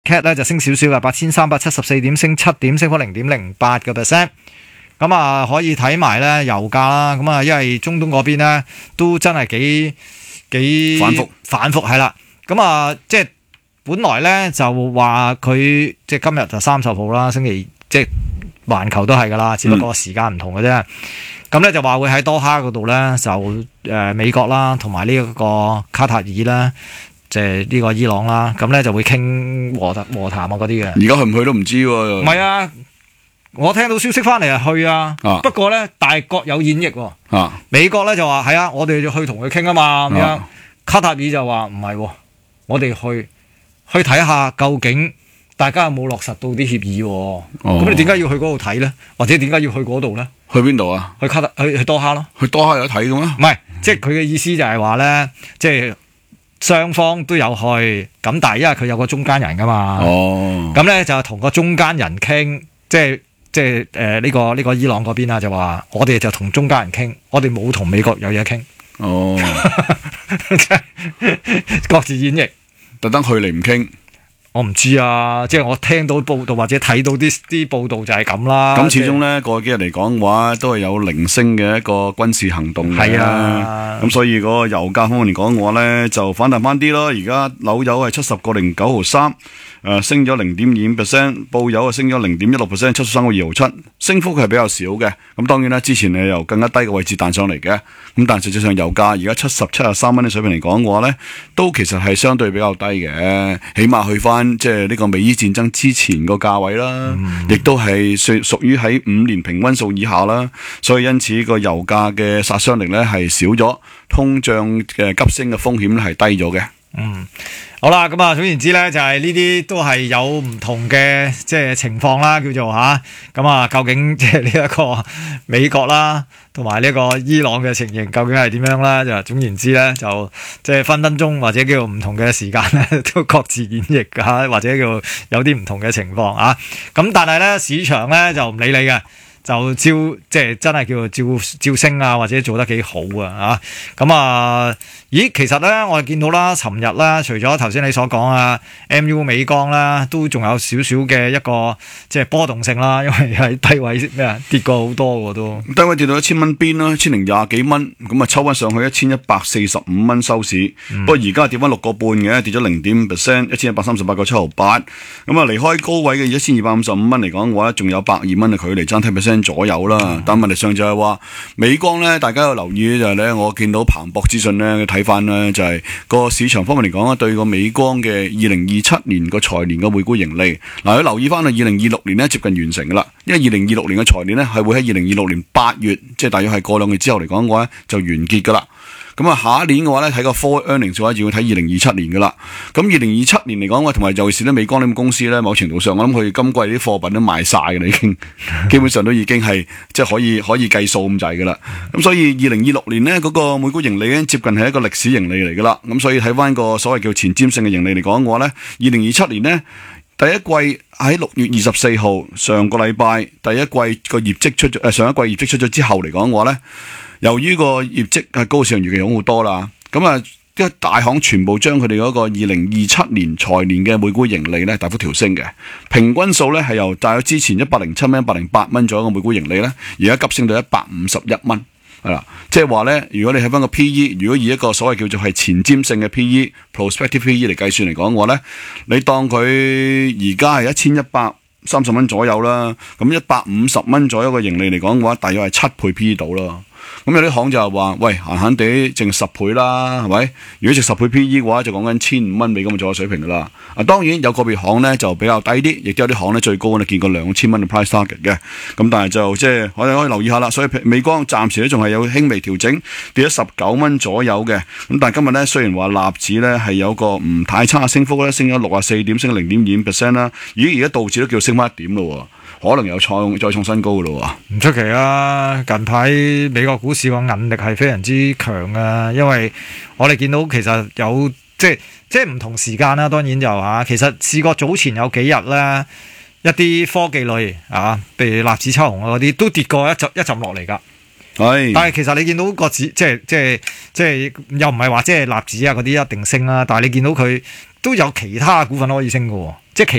CAT 咧就升少少嘅，8374點，升7點，升幅0.08%。咁啊，可以睇埋咧油價啦。咁啊，因為中東嗰邊咧都真係幾反覆係啦。咁啊，即係本來咧就話佢即係今日就30號啦，星期即係環球都係噶啦，只不過時間唔同嘅啫。咁咧就話會喺多哈嗰度咧就美國啦，同埋呢一個卡塔爾啦，即係呢個伊朗啦，咁咧就會傾和談啊嗰啲嘅。 而家去唔去都唔知喎。 唔係啊，我聽到消息翻嚟係去啊。不過咧大國有演繹喎。美國咧就話係啊，我哋就去同佢傾啊嘛咁樣。卡塔爾就話唔係喎，我哋去睇下究竟大家有冇落實到啲協議喎。咁你點解要去嗰度睇咧？或者點解要去嗰度咧？ 去邊度啊？ 去多哈咯。去多哈有得睇嘅咩？ 唔係，即係佢嘅意思就係話咧，即係雙方都有去，咁但係因為佢有個中間人噶嘛。咁咧就同個中間人傾，即係呢個伊朗嗰邊啊，就話我哋就同中間人傾，我哋冇同美國有嘢傾。各自演繹， 特登去嚟唔傾。 我唔知啊，即係我聽到報道或者睇到啲報道就係咁啦。 咁始終咧過幾日嚟講嘅話，都係有零星嘅一個軍事行動嘅。 係啊， 咁所以嗰個油價方面嚟講嘅話咧，就反彈翻啲咯。而家紐油係70.09毫3。升咗0.25%，布油升咗0.16%， 73.2毫7，升幅係比較少嘅。咁當然啦，之前由更加低嘅位置彈上嚟嘅。咁但係實際上油價而家73蚊嘅水平嚟講嘅話咧，都其實係相對比較低嘅，起碼去翻即係呢個美伊戰爭之前個價位啦，亦都係屬於喺5年平均數以下啦。所以因此個油價嘅殺傷力咧係少咗，通脹嘅急升嘅風險咧係低咗嘅。 好啦，咁啊，總言之咧，就係呢啲都係有唔同嘅即係情況啦，叫做吓。咁啊，究竟即係呢一個美國啦，同埋呢個伊朗嘅情形究竟係點樣咧？就總言之咧，就即係分分鐘或者叫做唔同嘅時間咧，都各自演繹吓，或者叫有啲唔同嘅情況啊。咁但係咧，市場咧就唔理你嘅。就即係真係叫做照升啊，或者做得幾好啊咁啊，咦，其實咧我哋見到啦，尋日啦，除咗頭先你所講啊 MU 美鋼啦，都仲有少少嘅一個即係波動性啦，因為喺低位跌過好多喎都。 低位跌到1000蚊邊啦，1020幾蚊，咁啊抽翻上去1145蚊收市。不過而家跌翻6個半嘅，跌咗0.5%，1138.7毫8。咁啊離開高位嘅1255蚊嚟講嘅話，仲有120蚊嘅距離，爭10%。左右啦，但問題上就係話美光咧，大家有留意就係咧，我見到彭博資訊咧睇翻咧，就係個市場方面嚟講咧，對個美光嘅2027年個財年嘅每股盈利，嗱，要留意翻啊，2026年咧接近完成噶啦，因為2026年嘅財年咧係會喺2026年8月，即係大約係過2個月之後嚟講嘅話就完結噶啦。咁啊，下一年嘅話咧，睇個 forward earnings 嘅話，就要睇2027年噶啦。咁2027年嚟講，我同埋尤其是咧美光呢間公司咧，某程度上我諗佢今季啲貨品都賣晒嘅啦，已經基本上都已經係即係可以計數咁滯噶啦。咁所以2026年呢，嗰個每股盈利咧接近係一個歷史盈利嚟噶啦。咁所以睇翻個所謂叫前瞻性嘅盈利嚟講嘅話咧，2027年呢，第一季喺6月24號上個禮拜第一季個業績出咗，上一季業績出咗之後嚟講嘅話咧。由於個業績係高市場預期好多啦，咁啊，啲大行全部將佢哋嗰個2027年財年嘅每股盈利咧大幅調升嘅，平均數咧係由大約之前107蚊、108蚊左右嘅每股盈利咧，而家急升到151蚊，係啦，即係話咧，如果你睇翻個 P/E， 如果以一個所謂叫做係前瞻性嘅 P/E、prospective P/E 嚟計算嚟講嘅話咧，你當佢而家係1130蚊左右啦，咁150蚊左右嘅盈利嚟講嘅話，大約係7倍 P/E 到咯。咁有啲行就係話，喂，閒閒地淨10倍啦，係咪？如果值10倍 P/E 嘅話，就講緊1500蚊美金左右水平噶啦。啊，當然有個別行咧就比較低啲，亦都有啲行咧最高咧見過2000蚊嘅 price target 嘅。咁但係就即係我哋可以留意下啦。所以美光暫時咧仲係有輕微調整，跌咗19蚊左右嘅。咁但係今日咧雖然話納指咧係有個唔太差嘅升幅咧，升咗64點，升0.25% 啦。咦，而家道指都叫升翻1點咯。可能有再創新高噶咯喎， 唔出奇啊！近排美國股市個韌力係非常之強啊，因為我哋見到其實有即係唔同時間啦，當然就其實試過早前有幾日咧，一啲科技類譬如納指、秋紅嗰啲都跌過一陣落嚟㗎。係，但係其實你見到個指即係又唔係話即係納指啊嗰啲一定升啦，但係你見到佢都有其他股份可以升㗎喎。